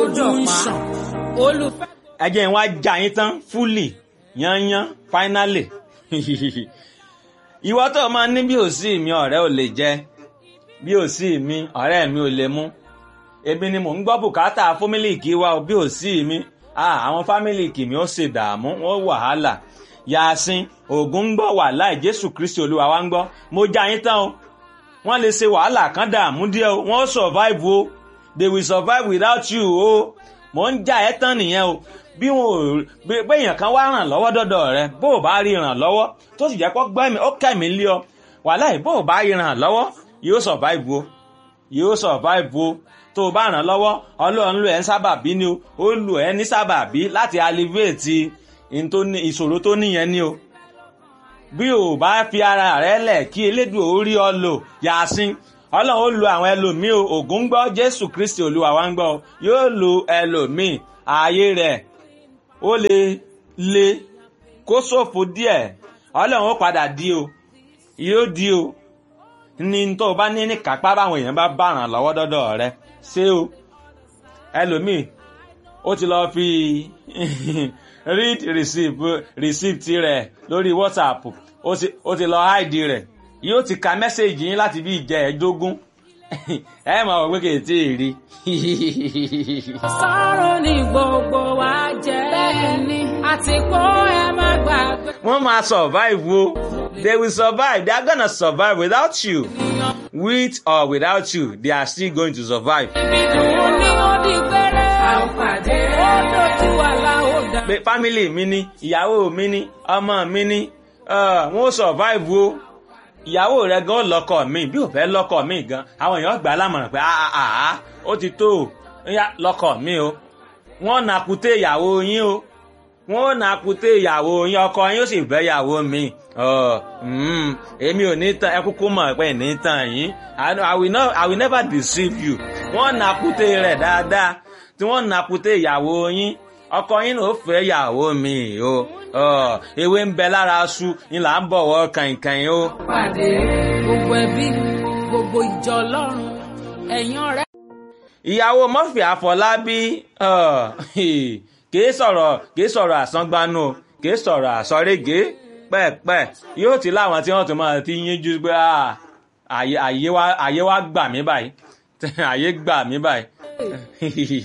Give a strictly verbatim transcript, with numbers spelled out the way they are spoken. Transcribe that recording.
ojú ń ṣàn olùfẹ́. ẹ jẹ́ n wá já yín tán fúlì yányán finally. ìwọ tó máa ní bí ò sí mi ọ̀rẹ́ ò lè jẹ bí ò sí mi ọ̀rẹ́ mi ò lè mú èmi ni mò ń gbọ́ bùkátà fámílìkì wa ò bí ò sí mi àwọn fámílìkì mi ó ṣe dààmú wọn wàhálà yàásín ògùn ń gbọ́ wàhálà Jésù Kristi Olúwa wa ń gbọ́ mo já yín tán o wọ́n lè ṣe wàhálà kan dààmú díẹ̀ o wọ́n survive o they will survive without you o mò ń já ẹ tán nìyẹn o bí wọn ò bí èèyàn kan wá ràn lọ́wọ́ dọ́dọ̀ rẹ bó o bá rí ràn lọ́wọ́ tó sì jẹ́ pọ́ gbẹ́mí ó kẹ́mi lé ọ wàhálà yìí bó o bá rí ràn lọ́wọ́ yóò survive o yóò survive o tó o bá ràn lọ́wọ́ Ọlọ́run lò ẹ́ ń sábàbí ni o ó lò ẹ́ ní sábàbí láti alleviate ìṣòro tó níyẹn ni o bí o bá fi ara rẹ lẹ̀ kí Elédùà ó rí ọ lò yàásín Ọlọ́run ó lo àwọn ẹlòmíì o ògùn ń gbọ́ Jésù Kristi Olúwa wa ń gbọ́ yóò lo ẹlòmíì ààyè rẹ̀ ó lè le kó ṣòfò díẹ̀ Ọlọ́run ó padà di o yóò di o ní tó o bá ní ní kápá báwọn èèyàn bá bá ràn lọ́wọ́ dọ́dọ̀ rẹ ṣé o ẹlòmíì ó ti lọ fi read receipt receipt rẹ̀ lórí WhatsApp ó ti lọ hide rẹ̀ yóò ti ka mẹ́sẹ̀gì yín láti bí ìjẹ́ ẹ̀ẹ́dógún ẹ máa wọ̀ pé kì í tí ì rí. sọ̀rọ̀ ní gbogbo wa jẹ́ bẹ́ẹ̀ ni àti kó ẹ má gbàgbé. wọ́n máa survive o they will survive they are gonna survive without you with or without you they are still going to survive. ibi dùn ní ó di gbére. àwọn pàdé ó dojú wa láòdà. pé family mi ni ìyàwó mi ni ọmọ mi ni wọ́n survive o. ìyàwó rẹ gan lọ́kọ mi bí ò fẹ́ lọ́kọ mi gan àwọn èèyàn gbà á lámọ̀ràn pé àà ó ti tó o lọ́kọ mi o wọ́n nàkúté ìyàwó yín o wọ́n nàkúté ìyàwó yín ọkọ yín ó sì fẹ́ ìyàwó mi èmi ò ní tàn ẹ kúkú mọ̀ pé ní tàn yín I will not I will never deceive you wọ́n nàkúté rẹ̀ dáadáa tí wọ́n nàkúté ìyàwó yín ọkọ yín ló fẹ́ ìyàwó mi o ewé ń bẹ lára aṣu ni là ń bọ̀wọ̀ kàìnkàìn o. pàdé gbogbo ẹbí gbogbo ìjọ Ọlọ́run ẹ̀yin ọ̀rẹ́. ìyàwó Murphy Àfọlábí kìí sọ̀rọ̀ kìí sọ̀rọ̀ àsángbánú o kìí sọ̀rọ̀ àsọ̀régé pẹ́ẹ̀pẹ́ yóò ti láwọn tí wọ́n tún máa ti yínjú pé àyè wa gbà mí báyìí àyè gbà mí báyìí.